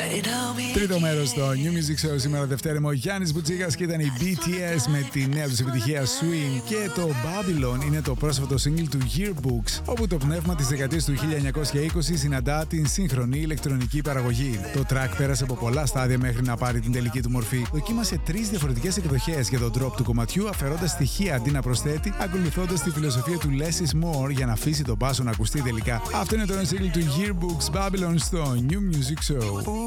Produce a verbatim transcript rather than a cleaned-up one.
Τρίτο μέρος στο New Music Show σήμερα Δευτέρα. Ο Γιάννης Μπουτσίγας και ήταν η μπι τι ες με τη νέα τους επιτυχία Swing, και το Babylon είναι το πρόσφατο single του Yearbooks, όπου το πνεύμα της δεκαετίας του χίλια εννιακόσια είκοσι συναντά την σύγχρονη ηλεκτρονική παραγωγή. Το track πέρασε από πολλά στάδια μέχρι να πάρει την τελική του μορφή. Δοκίμασε τρεις διαφορετικές εκδοχές για τον drop του κομματιού, αφαιρώντας στοιχεία αντί να προσθέτει, ακολουθώντας τη φιλοσοφία του Less is More για να αφήσει τον μπάσο να ακουστεί τελικά. Αυτό είναι το νέο single του Yearbooks, Babylon, στο New Music Show.